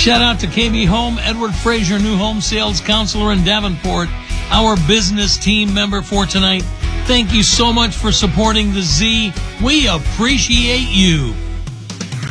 Shout out to KB Home, Edward Frazier, new home sales counselor in Davenport, our business team member for tonight. Thank you so much for supporting the Z. We appreciate you.